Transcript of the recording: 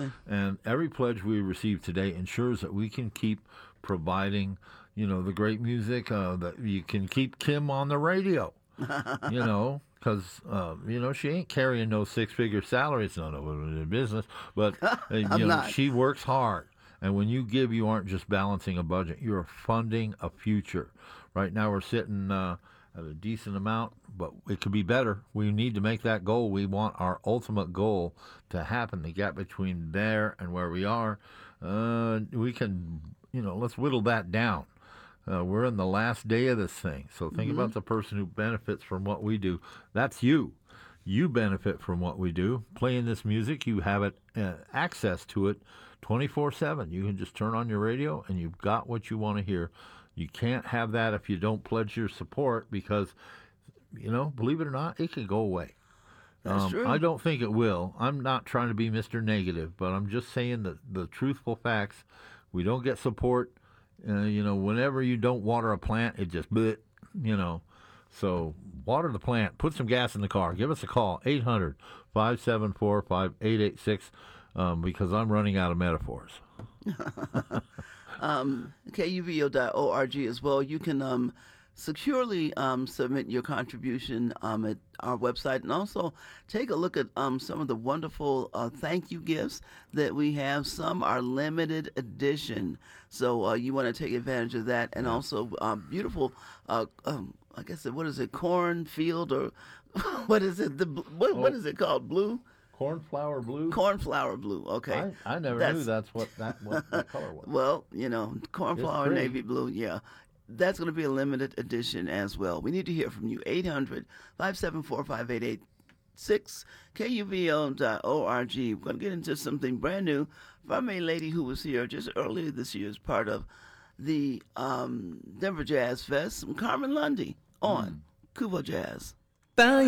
And every pledge we receive today ensures that we can keep providing, the great music, that you can keep Kim on the radio, because she ain't carrying no six-figure salary. It's none of it in business, but she works hard. And when you give, you aren't just balancing a budget; you're funding a future. Right now, we're sitting at a decent amount, but it could be better. We need to make that goal. We want our ultimate goal to happen. The gap between there and where we are, we can, let's whittle that down. We're in the last day of this thing. So think about the person who benefits from what we do. That's you. You benefit from what we do. Playing this music, you have it access to it 24/7. You can just turn on your radio and you've got what you want to hear. You can't have that if you don't pledge your support because, believe it or not, it can go away. That's true. I don't think it will. I'm not trying to be Mr. Negative, but I'm just saying the truthful facts. We don't get support. Whenever you don't water a plant, it just bleh, So water the plant. Put some gas in the car. Give us a call, 800-574-5886, because I'm running out of metaphors. KUVO.org as well. You can securely submit your contribution at our website, and also take a look at some of the wonderful thank you gifts that we have. Some are limited edition, so you want to take advantage of that, and also beautiful. I guess what is it? Cornfield or what is it? What is it called? Blue. Cornflower blue? Cornflower blue, okay. I never knew that's what that color was. Well, cornflower navy blue, yeah. That's going to be a limited edition as well. We need to hear from you. 800-574-5886, KUVO.org. We're going to get into something brand new from a lady who was here just earlier this year as part of the Denver Jazz Fest, Carmen Lundy on Kuvo Jazz.